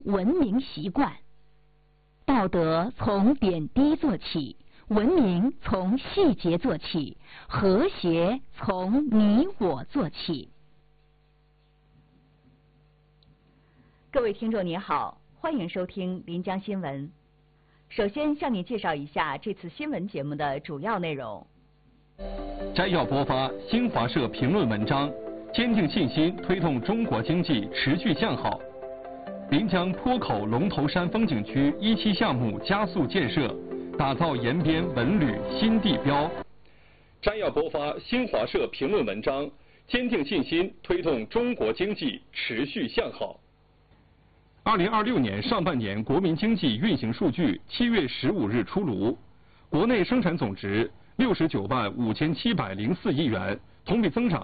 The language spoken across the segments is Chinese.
文明习惯。道德从点滴做起，文明从细节做起，和谐从你我做起。各位听众您好，欢迎收听临江新闻。首先向你介绍一下这次新闻节目的主要内容。 摘要播发新华社评论文章，坚定信心推动中国经济持续向好。临江坡口龙头山风景区1期项目加速建设，打造延边文旅新地标。摘要播发新华社评论文章，坚定信心推动中国经济持续向好。2026年上半年国民经济运行数据7月15日出炉，国内生产总值69万5704亿元，同比增长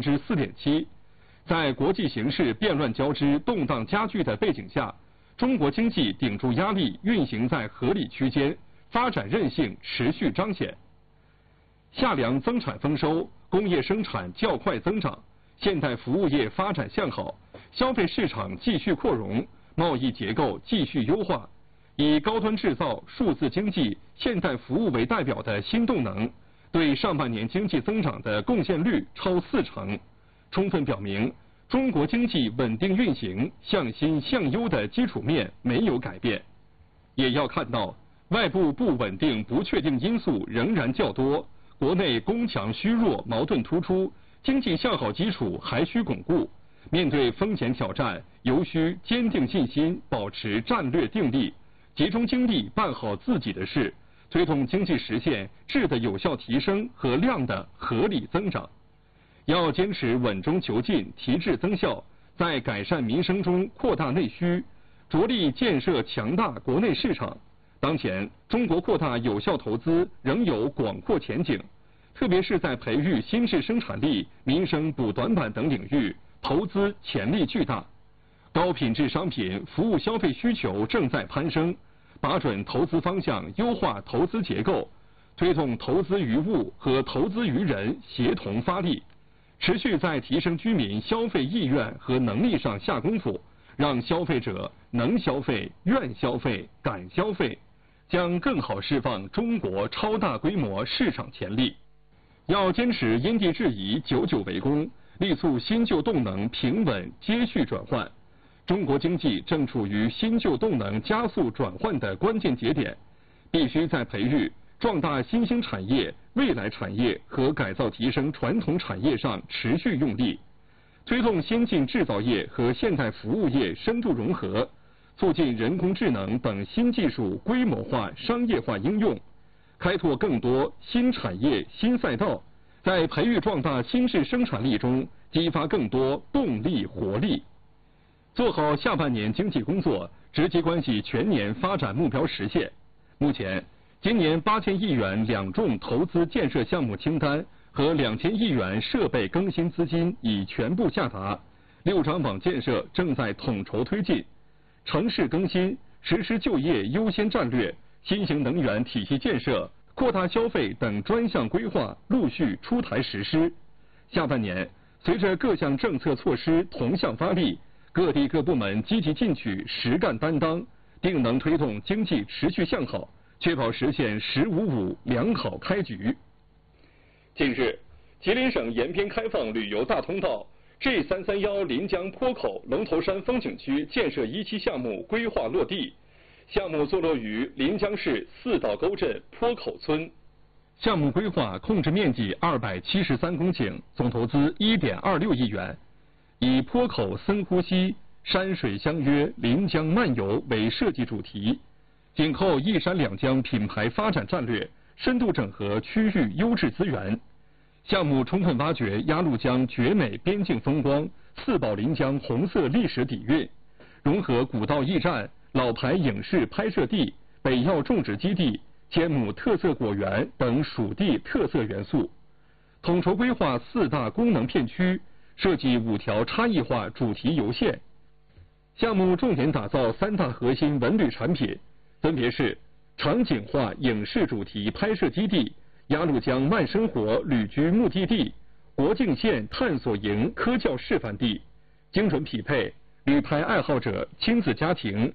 4.7%。在国际形势变乱交织、动荡加剧的背景下，中国经济顶住压力，运行在合理区间，发展韧性持续彰显。夏粮增产丰收，工业生产较快增长，现代服务业发展向好，消费市场继续扩容，贸易结构继续优化。以高端制造、数字经济、现代服务为代表的新动能，对上半年经济增长的贡献率超40%，充分表明中国经济稳定运行、向新向优的基础面没有改变。也要看到，外部不稳定、不确定因素仍然较多，国内攻强虚弱矛盾突出，经济向好基础还需巩固。面对风险挑战，尤需坚定信心，保持战略定力，集中精力办好自己的事，推动经济实现质的有效提升和量的合理增长。要坚持稳中求进、提质增效，在改善民生中扩大内需，着力建设强大国内市场。当前，中国扩大有效投资仍有广阔前景，特别是在培育新质生产力、民生补短板等领域，投资潜力巨大。高品质商品、服务消费需求正在攀升，把准投资方向，优化投资结构，推动投资于物和投资于人协同发力，持续在提升居民消费意愿和能力上下功夫，让消费者能消费、愿消费、敢消费，将更好释放中国超大规模市场潜力。要坚持因地制宜、久久为功，力促新旧动能平稳接续转换。中国经济正处于新旧动能加速转换的关键节点，必须在培育、壮大新兴产业、未来产业和改造提升传统产业上持续用力，推动先进制造业和现代服务业深度融合，促进人工智能等新技术规模化、商业化应用，开拓更多新产业、新赛道，在培育壮大新质生产力中激发更多动力活力。做好下半年经济工作，直接关系全年发展目标实现。目前，今年8000亿元两重投资建设项目清单和2000亿元设备更新资金已全部下达，6张网建设正在统筹推进，城市更新、实施就业优先战略、新型能源体系建设、扩大消费等专项规划陆续出台实施。下半年，随着各项政策措施同向发力，各地各部门积极进取、实干担当，定能推动经济持续向好，确保实现“15+5”良好开局。近日，吉林省延边开放旅游大通道 G331临江坡口龙头山风景区建设1期项目规划落地，项目坐落于临江市4道沟镇坡口村。项目规划控制面积273公顷，总投资1.26亿元。以坡口森呼吸、山水相约、临江漫游为设计主题，紧扣一山两江品牌发展战略，深度整合区域优质资源。项目充分挖掘鸭绿江绝美边境风光、四宝临江红色历史底蕴，融合古道驿站、老牌影视拍摄地、北药种植基地、千亩特色果园等属地特色元素，统筹规划4大功能片区，设计5条差异化主题游线。项目重点打造3大核心文旅产品，分别是场景化影视主题拍摄基地、鸭绿江慢生活旅居目的地、国境线探索营科教示范地，精准匹配旅拍爱好者、亲子家庭